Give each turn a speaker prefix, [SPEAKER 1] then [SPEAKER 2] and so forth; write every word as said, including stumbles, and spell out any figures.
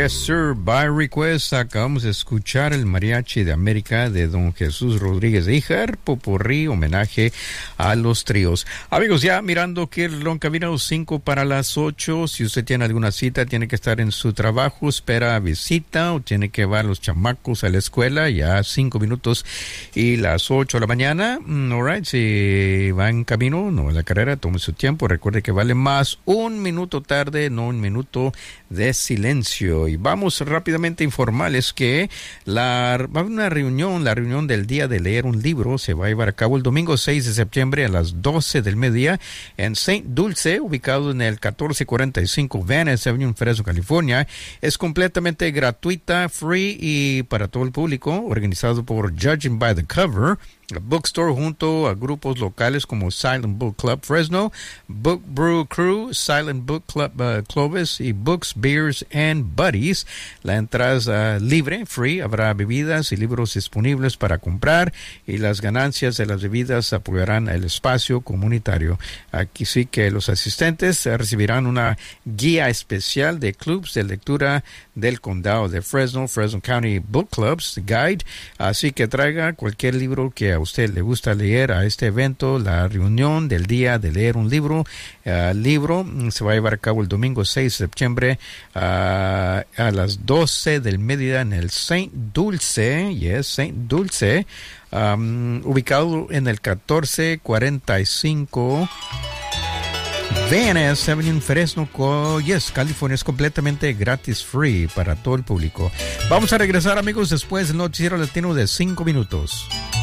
[SPEAKER 1] Yes, sir. By request, acabamos de escuchar el Mariachi de América de don Jesús Rodríguez de Híjar, popurrí, homenaje a los tríos. Amigos, ya mirando que el reloj cabina cinco para las ocho. Si usted tiene alguna cita, tiene que estar en su trabajo, espera visita o tiene que llevar a los chamacos a la escuela, ya cinco minutos y las ocho de la mañana. Mm, all right, si va en camino, no en la carrera, tome su tiempo. Recuerde que vale más un minuto tarde, no un minuto de silencio. Y vamos rápidamente a informarles que la, va a haber una reunión, la reunión del día de leer un libro se va a llevar a cabo el domingo seis de septiembre a las doce del mediodía en Saint Dulce, ubicado en el catorce cuarenta y cinco Venice Avenue en Fresno, California. Es completamente gratuita, free y para todo el público, organizado por Judging by the Cover Bookstore junto a grupos locales como Silent Book Club Fresno, Book Brew Crew, Silent Book Club uh, Clovis y Books, Beers and Buddies. La entrada es uh, libre, free. Habrá bebidas y libros disponibles para comprar y las ganancias de las bebidas apoyarán el espacio comunitario. Aquí sí que los asistentes recibirán una guía especial de clubs de lectura del condado de Fresno, Fresno County Book Clubs Guide. Así que traiga cualquier libro que a usted le gusta leer a este evento, la reunión del día de leer un libro. El uh, libro se va a llevar a cabo el domingo seis de septiembre uh, a las doce del mediodía en el Saint Dulce, yes, Saint Dulce, um, ubicado en el catorce cuarenta y cinco Venice Avenue en Fresno, yes, California. Es completamente gratis, free para todo el público. Vamos a regresar, amigos, después del noticiero latino de cinco minutos.